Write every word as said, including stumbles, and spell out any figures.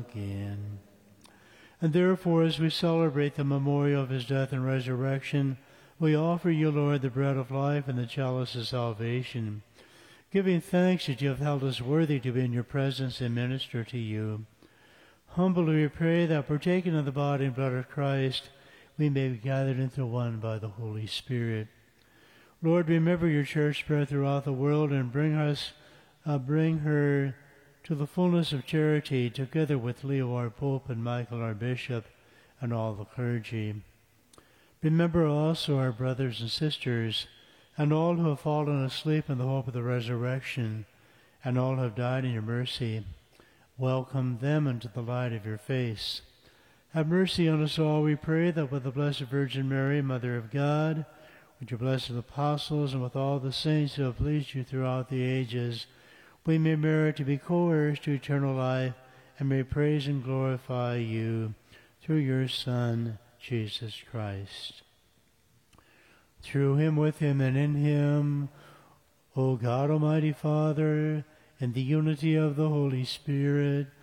again. And therefore, as we celebrate the memorial of his death and resurrection, we offer you, Lord, the bread of life and the chalice of salvation, giving thanks that you have held us worthy to be in your presence and minister to you. Humbly we pray that, partaking of the body and blood of Christ, we may be gathered into one by the Holy Spirit. Lord, remember your church spread throughout the world and bring us, uh, bring her to the fullness of charity, together with Leo our Pope and Michael our Bishop and all the clergy. Remember also our brothers and sisters and all who have fallen asleep in the hope of the resurrection, and all who have died in your mercy. Welcome them into the light of your face. Have mercy on us all, we pray, that with the Blessed Virgin Mary, Mother of God, with your blessed apostles, and with all the saints who have pleased you throughout the ages, we may merit to be co-heirs to eternal life, and may praise and glorify you through your Son, Jesus Christ. Through him, with him, and in him, O God, Almighty Father, in the unity of the Holy Spirit,